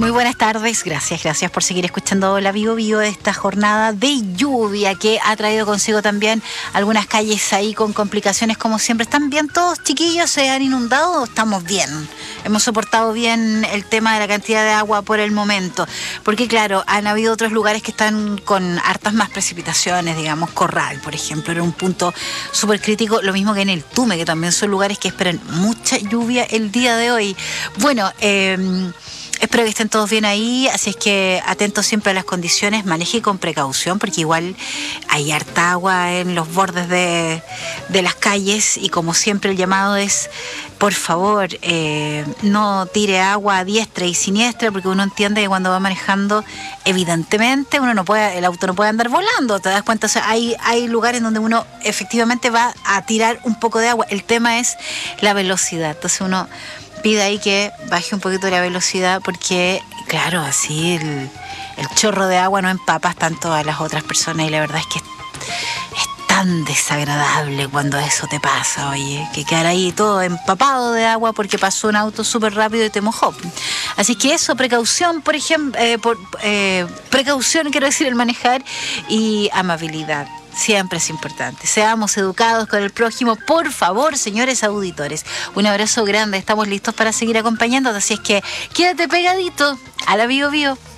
Muy buenas tardes, gracias por seguir escuchando la Bio Bio de esta jornada de lluvia que ha traído consigo también algunas calles ahí con complicaciones como siempre. ¿Están bien todos, chiquillos? ¿Se han inundado? Estamos bien. Hemos soportado bien el tema de la cantidad de agua por el momento, porque claro, han habido otros lugares que están con hartas más precipitaciones, digamos, Corral, por ejemplo, era un punto súper crítico, lo mismo que en el Tume, que también son lugares que esperan mucha lluvia el día de hoy. Bueno, espero que estén todos bien ahí, así es que atentos siempre a las condiciones, maneje con precaución, porque igual hay harta agua en los bordes de las calles y como siempre el llamado es, por favor, no tire agua a diestra y siniestra, porque uno entiende que cuando va manejando, evidentemente uno no puede, el auto no puede andar volando, ¿te das cuenta? O sea, hay lugares donde uno efectivamente va a tirar un poco de agua, el tema es la velocidad, entonces uno pide ahí que baje un poquito la velocidad porque, claro, así el chorro de agua no empapas tanto a las otras personas y la verdad es que es tan desagradable cuando eso te pasa, oye, que quedar ahí todo empapado de agua porque pasó un auto súper rápido y te mojó. Así que eso, precaución, por ejemplo, precaución quiero decir el manejar y amabilidad. Siempre es importante. Seamos educados con el prójimo, por favor, señores auditores. Un abrazo grande, estamos listos para seguir acompañándote, así es que quédate pegadito a la Bio Bio.